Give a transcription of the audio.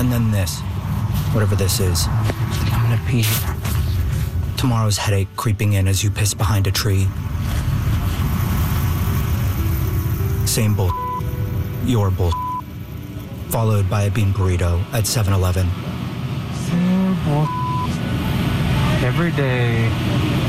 And then this. Whatever this is. I'm gonna pee. Tomorrow's headache creeping in as you piss behind a tree. Same bull. Your bull. Followed by a bean burrito at 7-Eleven. Same bull. Every day.